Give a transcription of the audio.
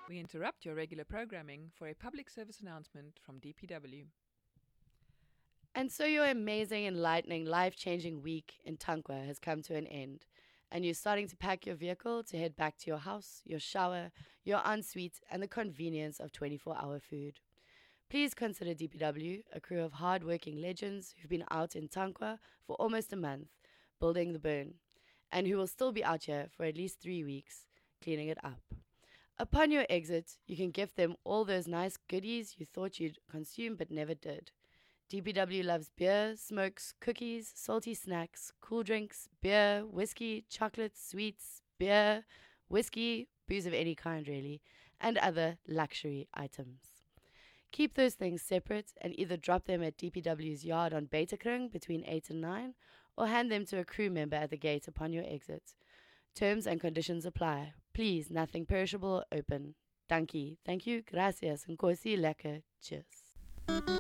We interrupt your regular programming for a public service announcement from DPW. And so your amazing, enlightening, life-changing week in Tankwa has come to an end, and you're starting to pack your vehicle to head back to your house, your shower, your ensuite, and the convenience of 24-hour food. Please consider DPW, a crew of hard-working legends who've been out in Tankwa for almost a month, building the burn, and who will still be out here for at least 3 weeks, cleaning it up. Upon your exit, you can gift them all those nice goodies you thought you'd consume but never did. DPW loves beer, smokes, cookies, salty snacks, cool drinks, beer, whiskey, chocolates, sweets, beer, whiskey, booze of any kind really, and other luxury items. Keep those things separate and either drop them at DPW's yard on Betakring between 8 and 9 or hand them to a crew member at the gate upon your exit. Terms and conditions apply. Please, nothing perishable or open. Dankie. Thank you. Gracias. Nkosi lekker. Cheers.